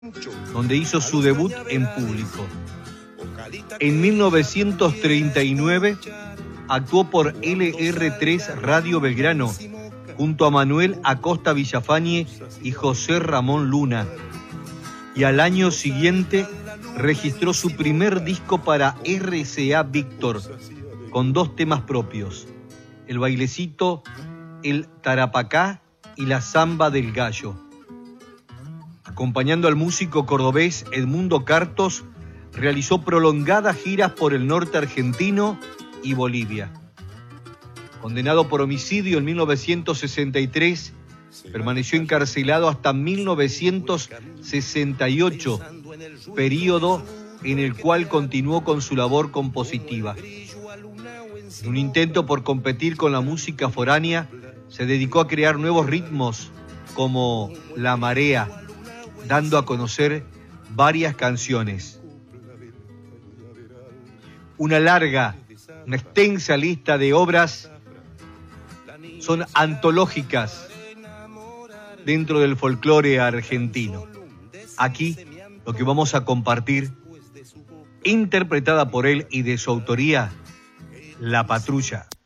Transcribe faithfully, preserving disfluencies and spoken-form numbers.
donde hizo su debut en público. En mil novecientos treinta y nueve actuó por L R tres Radio Belgrano junto a Manuel Acosta Villafañe y José Ramón Luna. Y al año siguiente registró su primer disco para R C A Víctor, con dos temas propios, el bailecito, el tarapacá y la samba del gallo. Acompañando al músico cordobés Edmundo Cartos, realizó prolongadas giras por el norte argentino y Bolivia. Condenado por homicidio en mil novecientos sesenta y tres, permaneció encarcelado hasta mil novecientos sesenta y ocho, período en el cual continuó con su labor compositiva. En un intento por competir con la música foránea, se dedicó a crear nuevos ritmos como La Marea, dando a conocer varias canciones. Una larga, una extensa lista de obras son antológicas dentro del folclore argentino. Aquí lo que vamos a compartir, interpretada por él y de su autoría, La Patrulla.